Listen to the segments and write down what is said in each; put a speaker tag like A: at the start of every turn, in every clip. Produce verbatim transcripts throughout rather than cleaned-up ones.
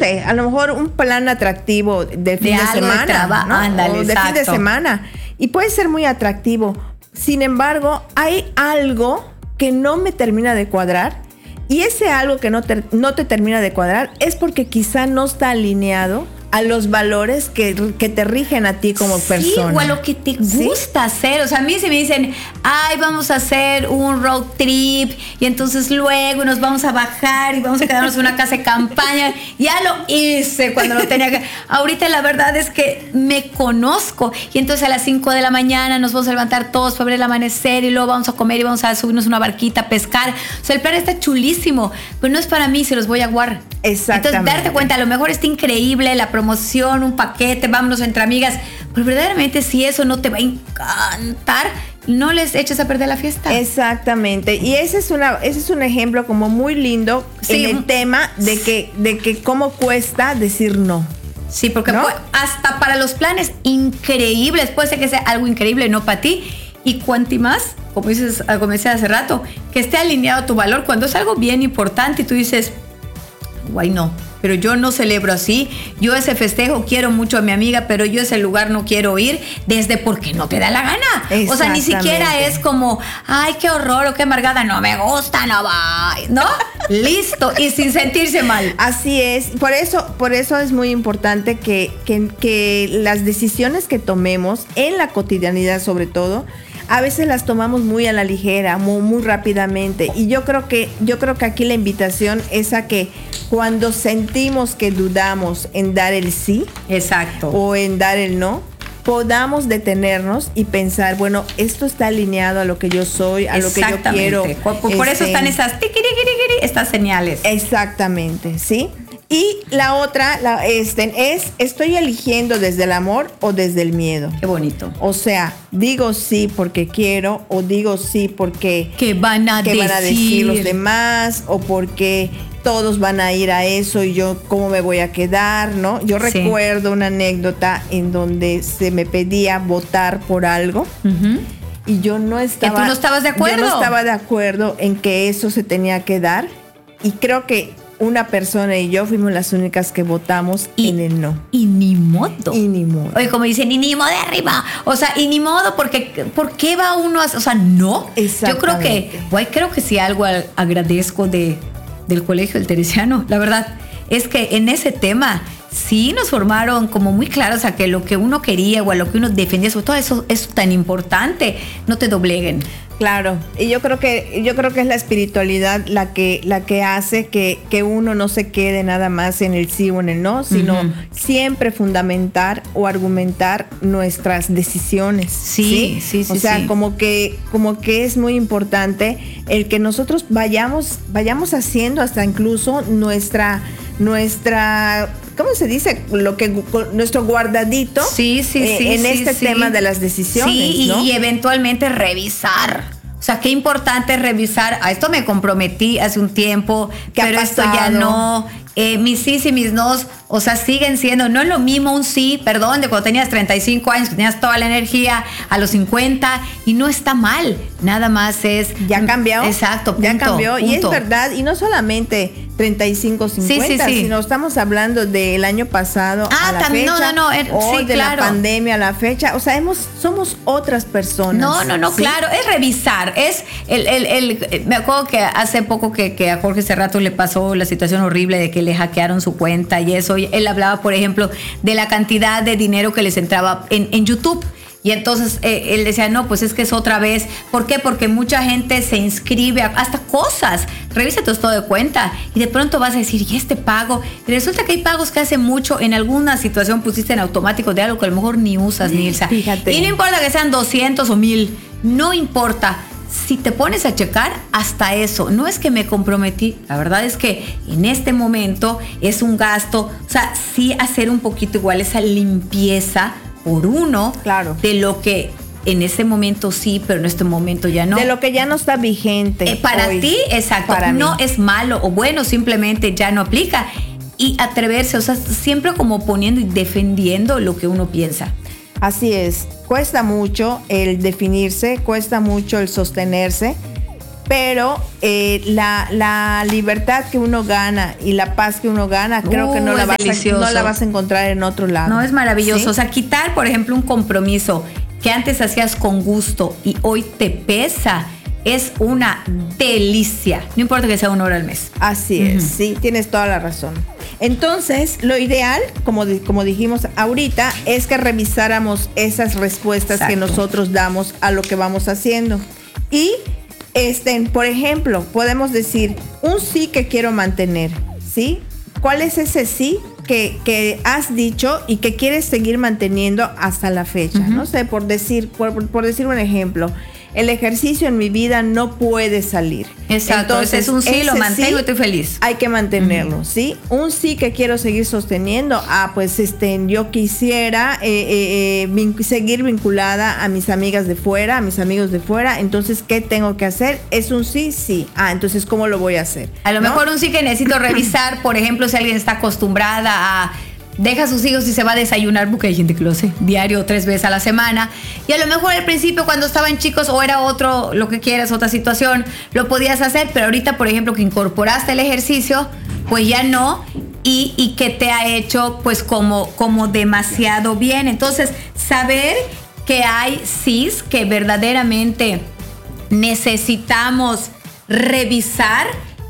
A: sé, a lo mejor un plan atractivo de fin de, de semana, de traba- ¿no?
B: Ándale,
A: o de
B: exacto.
A: fin de semana. Y puede ser muy atractivo. Sin embargo, hay algo que no me termina de cuadrar. Y ese algo que no te, no te termina de cuadrar es porque quizá no está alineado a los valores que, que te rigen a ti como
B: sí,
A: persona.
B: O a lo que te
A: ¿Sí?
B: gusta hacer. O sea, a mí si me dicen, ay, vamos a hacer un road trip y entonces luego nos vamos a bajar y vamos a quedarnos en una casa de campaña. Ya lo hice cuando lo tenía que... Ahorita la verdad es que me conozco y entonces a las cinco de la mañana nos vamos a levantar todos para ver el amanecer y luego vamos a comer y vamos a subirnos una barquita a pescar. O sea, el plan está chulísimo, pero no es para mí, se los voy a guardar.
A: Exactamente.
B: Entonces, darte cuenta, a lo mejor está increíble la promoción, un paquete, vámonos entre amigas, pero verdaderamente si eso no te va a encantar, no les eches a perder la fiesta.
A: Exactamente. Y ese es una, ese es un ejemplo como muy lindo sí, en el tema de que, de que cómo cuesta decir no.
B: Sí, porque
A: ¿no?
B: puede, hasta para los planes increíbles, puede ser que sea algo increíble, no para ti. Y cuanti más, como dices, como decía hace rato, que esté alineado a tu valor, cuando es algo bien importante y tú dices, guay, no, pero yo no celebro así, yo ese festejo quiero mucho a mi amiga, pero yo ese lugar no quiero ir, desde porque no te da la gana. O sea, ni siquiera es como, ay, qué horror o qué amargada, no me gusta, no va, ¿no? Listo, y sin sentirse mal.
A: Así es, por eso, por eso es muy importante que, que, que las decisiones que tomemos en la cotidianidad sobre todo, a veces las tomamos muy a la ligera, muy, muy rápidamente. Y yo creo que, yo creo que aquí la invitación es a que cuando sentimos que dudamos en dar el sí,
B: exacto,
A: o en dar el no, podamos detenernos y pensar, bueno, esto está alineado a lo que yo soy, a lo que yo quiero.
B: Por, por
A: este,
B: eso están esas tiquiriquiriquiri, estas señales.
A: Exactamente, ¿sí? Y la otra la, este, es, ¿estoy eligiendo desde el amor o desde el miedo?
B: Qué bonito.
A: O sea, digo sí porque quiero o digo sí porque...
B: ¿Qué van a
A: ¿qué
B: decir?
A: van a decir los demás? O porque todos van a ir a eso y yo cómo me voy a quedar, ¿no? Yo sí. recuerdo una anécdota en donde se me pedía votar por algo. Uh-huh. Y yo no estaba...
B: ¿Que tú no estabas de acuerdo?
A: Yo no estaba de acuerdo en que eso se tenía que dar. Y creo que una persona y yo fuimos las únicas que votamos y, en el no.
B: Y ni modo.
A: Y ni modo.
B: Oye, como dicen, y ni modo de arriba. O sea, y ni modo, porque ¿por qué va uno a...? O sea, no. Yo creo que, guay, creo que si algo agradezco de, del Colegio del Teresiano, la verdad, es que en ese tema sí nos formaron como muy claros a que lo que uno quería o a lo que uno defendía, sobre todo eso es tan importante, no te dobleguen.
A: Claro, y yo creo que yo creo que es la espiritualidad la que la que hace que, que uno no se quede nada más en el sí o en el no, sino uh-huh. siempre fundamentar o argumentar nuestras decisiones.
B: Sí, sí, sí. sí
A: o sea,
B: sí.
A: como que como que es muy importante el que nosotros vayamos vayamos haciendo hasta incluso nuestra nuestra ¿cómo se dice? Lo que nuestro guardadito
B: sí, sí,
A: eh,
B: sí,
A: en
B: sí,
A: este
B: sí.
A: tema de las decisiones,
B: sí,
A: ¿no?
B: y, y eventualmente revisar. O sea, qué importante es revisar. A esto me comprometí hace un tiempo, pero esto ya no. Eh, mis sí y mis nos, o sea, siguen siendo, no es lo mismo un sí, perdón, de cuando tenías treinta y cinco años, que tenías toda la energía, a los cincuenta, y no está mal, nada más es...
A: Ya cambió.
B: Exacto, punto,
A: ya cambió,
B: punto.
A: Y es verdad, y no solamente treinta y cinco, cincuenta, sí, sí, sí. sino estamos hablando del año pasado
B: ah,
A: a la
B: también,
A: fecha,
B: no, no, no, er,
A: o
B: sí,
A: de
B: claro.
A: la pandemia a la fecha, o sea, hemos, somos otras personas.
B: No, no, no,
A: ¿sí?
B: claro, es revisar, es el, el, el, me acuerdo que hace poco que, que a Jorge Cerrato le pasó la situación horrible de que le hackearon su cuenta y eso, y él hablaba, por ejemplo, de la cantidad de dinero que les entraba en, en YouTube. Y entonces eh, él decía, no, pues es que es otra vez. ¿Por qué? Porque mucha gente se inscribe a hasta cosas. Revisa tu estado de cuenta y de pronto vas a decir, ¿y este pago? Y resulta que hay pagos que hace mucho, en alguna situación pusiste en automático de algo que a lo mejor ni usas, Nilsa.
A: Fíjate.
B: Y no importa que sean doscientos o mil, no importa. Si te pones a checar, hasta eso, no es que me comprometí, la verdad es que en este momento es un gasto, o sea, sí hacer un poquito igual esa limpieza por uno,
A: claro,
B: de lo que en ese momento sí, pero en este momento ya no.
A: De lo que ya no está vigente.
B: Eh, para
A: hoy,
B: ti, exacto,
A: para
B: no
A: mí.
B: es malo o bueno, simplemente ya no aplica. Y atreverse, o sea, siempre como poniendo y defendiendo lo que uno piensa.
A: Así es, cuesta mucho el definirse, cuesta mucho el sostenerse, pero eh, la, la libertad que uno gana y la paz que uno gana, creo uh, que no la, vas a, no la vas a encontrar en otro lado.
B: No, es maravilloso. ¿Sí? O sea, quitar, por ejemplo, un compromiso que antes hacías con gusto y hoy te pesa, es una delicia. No importa que sea una hora al mes.
A: Así es, uh-huh. Sí, tienes toda la razón. Entonces, lo ideal, como, como dijimos ahorita, es que revisáramos esas respuestas Exacto. que nosotros damos a lo que vamos haciendo. Y, este, por ejemplo, podemos decir, un sí que quiero mantener, ¿sí? ¿Cuál es ese sí que, que has dicho y que quieres seguir manteniendo hasta la fecha? Uh-huh. No sé, por decir, por, por decir un ejemplo. El ejercicio en mi vida no puede salir.
B: Exacto, entonces es un sí, lo mantengo sí, y estoy feliz.
A: Hay que mantenerlo, uh-huh. ¿sí? Un sí que quiero seguir sosteniendo. Ah, pues este, yo quisiera eh, eh, eh, vin- seguir vinculada a mis amigas de fuera, a mis amigos de fuera. Entonces, ¿qué tengo que hacer? Es un sí, sí. Ah, entonces, ¿cómo lo voy a hacer?
B: A lo ¿no? mejor un sí que necesito revisar, por ejemplo, si alguien está acostumbrada a... deja a sus hijos y se va a desayunar, porque hay gente que lo hace diario, tres veces a la semana. Y a lo mejor al principio, cuando estaban chicos, o era otro, lo que quieras, otra situación, lo podías hacer, pero ahorita, por ejemplo, que incorporaste el ejercicio, pues ya no. Y, y que te ha hecho, pues, como, como demasiado bien. Entonces, saber que hay sís que verdaderamente necesitamos revisar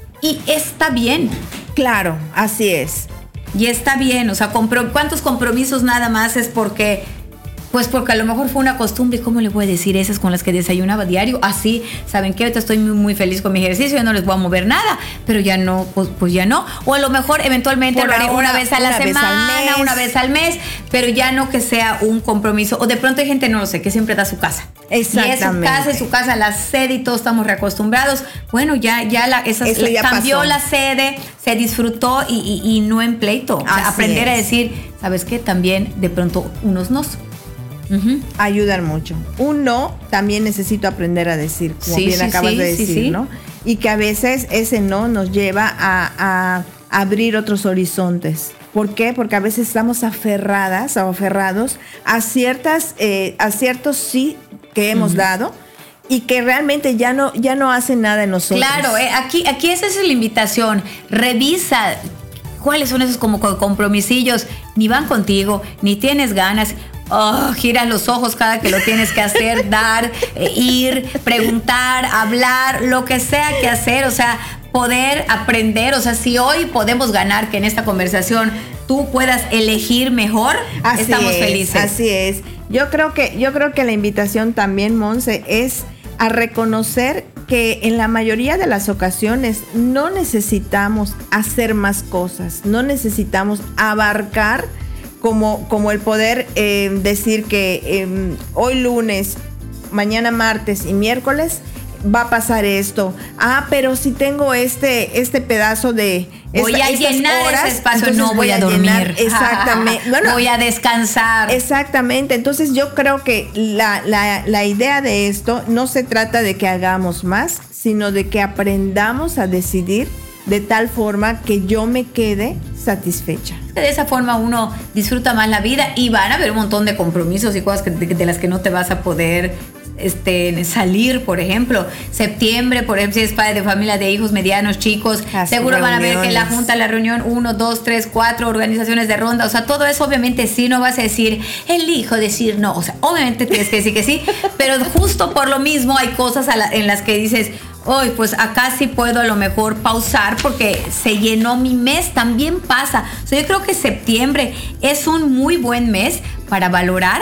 B: y está bien.
A: Claro, así es.
B: Y está bien, o sea, compro, ¿cuántos compromisos nada más es porque, pues porque a lo mejor fue una costumbre? ¿Cómo le voy a decir esas con las que desayunaba diario? Así, ¿saben qué? Ahorita estoy muy, muy feliz con mi ejercicio, yo no les voy a mover nada, pero ya no, pues, pues ya no. O a lo mejor eventualmente Por lo haré una vez a la semana, vez una vez al mes, pero ya no que sea un compromiso. O de pronto hay gente, no lo sé, que siempre da su casa.
A: Exactamente.
B: Y es su casa, es su casa, la sede y todos estamos reacostumbrados. Bueno, ya, ya, la, esas,
A: Eso ya
B: cambió
A: pasó.
B: La sede, se disfrutó y, y, y no en pleito. O sea, aprender es. a decir, ¿sabes qué? También de pronto unos nos.
A: Uh-huh. Ayudan mucho. Un no también necesito aprender a decir, como
B: sí,
A: bien
B: sí,
A: acabas
B: sí,
A: de decir,
B: sí, sí.
A: ¿no? Y que a veces ese no nos lleva a, a abrir otros horizontes. ¿Por qué? Porque a veces estamos aferradas o aferrados a ciertas, eh, a ciertos sí que hemos uh-huh. dado y que realmente ya no, ya no hacen nada en nosotros.
B: Claro, eh, aquí, aquí esa es la invitación. Revisa cuáles son esos como compromisillos. Ni van contigo, ni tienes ganas. Oh, giras los ojos cada que lo tienes que hacer, dar, eh, ir, preguntar, hablar, lo que sea que hacer, o sea, poder aprender, o sea, si hoy podemos ganar que en esta conversación tú puedas elegir mejor,
A: así
B: estamos
A: es,
B: felices.
A: Así es. Yo creo que, yo creo que la invitación también, Monse, es a reconocer que en la mayoría de las ocasiones no necesitamos hacer más cosas, no necesitamos abarcar como, como el poder eh, decir que eh, hoy lunes, mañana martes y miércoles va a pasar esto. Ah, pero si tengo este, este pedazo de
B: voy
A: esta,
B: a llenar
A: horas,
B: ese espacio, no voy a dormir. Llenar,
A: exactamente. Bueno,
B: voy a descansar.
A: Exactamente. Entonces yo creo que la, la, la idea de esto no se trata de que hagamos más, sino de que aprendamos a decidir de tal forma que yo me quede satisfecha.
B: De esa forma uno disfruta más la vida y van a haber un montón de compromisos y cosas que, de, de las que no te vas a poder este, salir, por ejemplo. Septiembre, por ejemplo, si es padre de familia, de hijos medianos, chicos, Las seguro reuniones. Van a ver que la junta, la reunión, uno, dos, tres, cuatro organizaciones de ronda, o sea, todo eso obviamente sí, no vas a decir, elijo decir no, o sea, obviamente tienes que decir que sí, pero justo por lo mismo hay cosas a la, en las que dices, hoy, pues acá sí puedo a lo mejor pausar porque se llenó mi mes, también pasa. O sea, yo creo que septiembre es un muy buen mes para valorar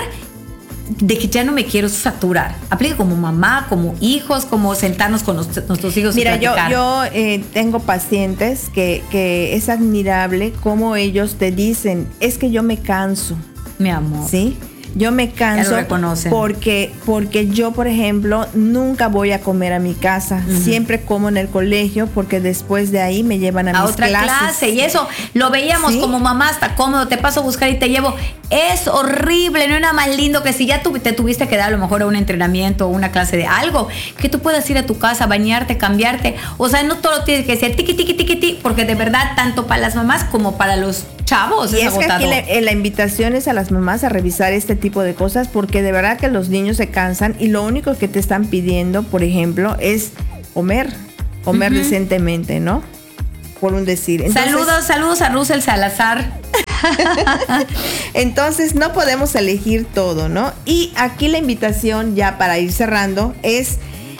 B: de que ya no me quiero saturar. Aplica como mamá, como hijos, como sentarnos con los, nuestros hijos.
A: Mira,
B: y platicar.
A: yo, yo eh, tengo pacientes que, que es admirable cómo ellos te dicen, es que yo me canso.
B: Mi amor.
A: ¿Sí? Yo me canso porque, porque yo, por ejemplo, nunca voy a comer a mi casa. Uh-huh. Siempre como en el colegio porque después de ahí me llevan a, a mis
B: otra
A: clases.
B: clase. Y eso lo veíamos ¿Sí? como mamá, hasta cómodo, te paso a buscar y te llevo. Es horrible, no hay nada más lindo que si ya tu, te tuviste que dar a lo mejor a un entrenamiento o una clase de algo, que tú puedas ir a tu casa, bañarte, cambiarte. O sea, no todo tiene que ser tiqui, tiqui, tiqui, tiqui, porque de verdad, tanto para las mamás como para los chavos
A: y
B: es,
A: es agotador. Que aquí la, la invitación es a las mamás a revisar este tipo de cosas porque de verdad que los niños se cansan y lo único que te están pidiendo, por ejemplo, es comer, comer
B: Ujú.
A: decentemente, ¿no? Por un decir. Entonces,
B: saludos, saludos a Russell Salazar.
A: entonces no podemos elegir todo, ¿no? Y aquí la invitación, ya para ir cerrando, es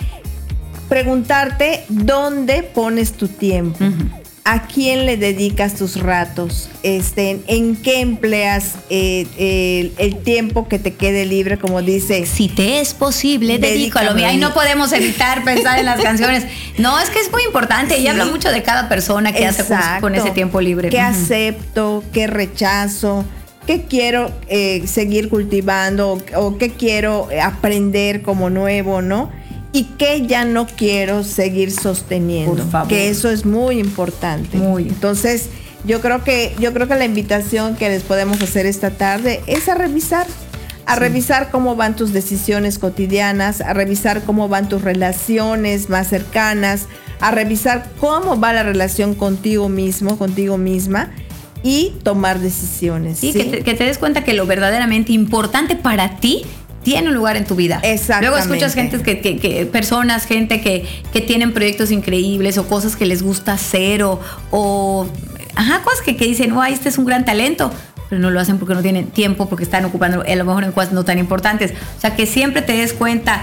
A: preguntarte dónde pones tu tiempo.
B: Uh-huh.
A: ¿A quién le dedicas tus ratos? Este, ¿En qué empleas eh, el, el tiempo que te quede libre? Como dice,
B: si te es posible, dedícalo.
A: Dedícame.
B: Ahí no podemos evitar pensar en las canciones. No, es que es muy importante.
A: Sí.
B: Y habla mucho de cada persona que hace con, con ese tiempo libre.
A: ¿Qué
B: Uh-huh.
A: acepto? ¿Qué rechazo? ¿Qué quiero eh, seguir cultivando? O, o qué quiero aprender como nuevo, ¿no? Y qué ya no quiero seguir sosteniendo.
B: Por favor.
A: Que eso es muy importante.
B: Muy.
A: Entonces, yo creo que, yo creo que la invitación que les podemos hacer esta tarde es a revisar. A sí. revisar cómo van tus decisiones cotidianas, a revisar cómo van tus relaciones más cercanas, a revisar cómo va la relación contigo mismo, contigo misma, y tomar decisiones.
B: Sí,
A: ¿sí?
B: Que, te, que te des cuenta que lo verdaderamente importante para ti tiene un lugar en tu vida.
A: Exactamente.
B: Luego escuchas gente que, que, que personas, gente que, que tienen proyectos increíbles o cosas que les gusta hacer o, o ajá, cosas que, que dicen, oh, este es un gran talento, pero no lo hacen porque no tienen tiempo, porque están ocupando a lo mejor en cosas no tan importantes. O sea, que siempre te des cuenta,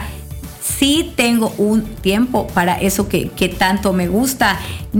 B: sí tengo un tiempo para eso que, que tanto me gusta.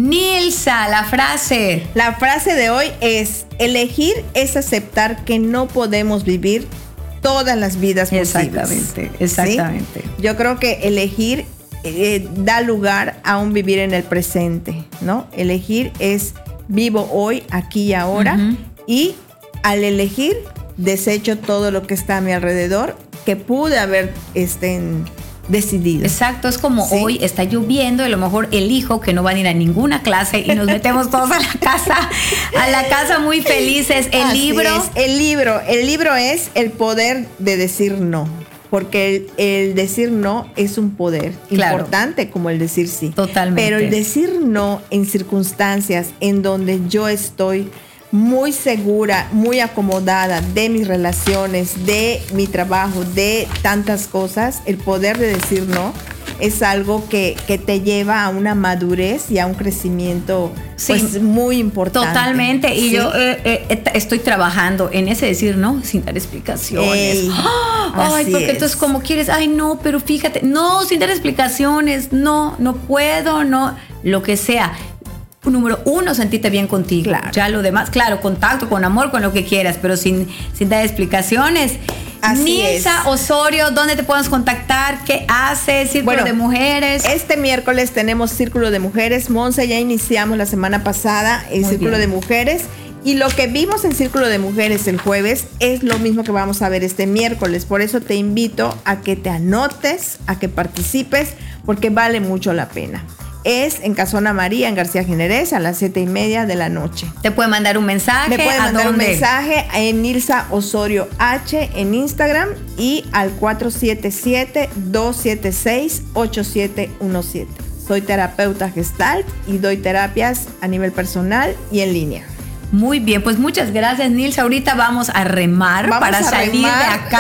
B: Nilsa, la frase.
A: La frase de hoy es, elegir es aceptar que no podemos vivir todas las vidas posibles.
B: Exactamente, exactamente.
A: ¿Sí? Yo creo que elegir eh, da lugar a un vivir en el presente, ¿no? Elegir es vivo hoy, aquí y ahora, uh-huh. y al elegir desecho todo lo que está a mi alrededor que pude haber este, decidido.
B: Exacto, es como
A: ¿sí?
B: hoy está lloviendo y a lo mejor elijo que no van a ir a ninguna clase y nos metemos todos a la casa, a la casa muy felices. El
A: Así
B: libro.
A: Es. El libro, el libro es el poder de decir no. Porque el, el decir no es un poder claro. importante como el decir sí.
B: Totalmente.
A: Pero el decir no en circunstancias en donde yo estoy muy segura, muy acomodada de mis relaciones, de mi trabajo, de tantas cosas, el poder de decir no es algo que, que te lleva a una madurez y a un crecimiento sí, pues, muy importante.
B: Totalmente. Y
A: ¿sí?
B: yo eh, eh, estoy trabajando en ese decir no sin dar explicaciones.
A: Ey,
B: ¡Oh! Ay, porque es. Entonces como quieres, ay no, pero fíjate, no, sin dar explicaciones, no, no puedo, no, lo que sea. Número uno, sentirte bien contigo.
A: Claro.
B: Ya lo demás, claro, contacto, con amor, con lo que quieras, pero sin, sin dar explicaciones.
A: Así
B: Nilsa
A: es.
B: Osorio, ¿dónde te podemos contactar? ¿Qué haces? Círculo bueno, de Mujeres.
A: Este miércoles tenemos Círculo de Mujeres. Monse, ya iniciamos la semana pasada el Muy Círculo bien. de Mujeres. Y lo que vimos en Círculo de Mujeres el jueves es lo mismo que vamos a ver este miércoles. Por eso te invito a que te anotes, a que participes, porque vale mucho la pena. Es en Casona María, en García Generés, a las siete y media de la noche.
B: Te puede mandar un mensaje.
A: Me puede mandar
B: ¿a dónde?
A: un mensaje en Nilsa Osorio H en Instagram y al cuatro siete siete, dos siete seis, ocho siete uno siete. Soy terapeuta Gestalt y doy terapias a nivel personal y en línea.
B: Muy bien, pues muchas gracias, Nilsa. Ahorita vamos a remar
A: vamos
B: para
A: a
B: salir
A: remar.
B: de acá.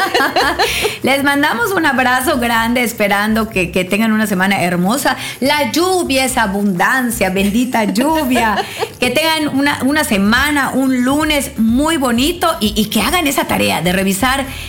B: Les mandamos un abrazo grande, esperando que, que tengan una semana hermosa. La lluvia es abundancia, bendita lluvia. Que tengan una, una semana, un lunes muy bonito y, y que hagan esa tarea de revisar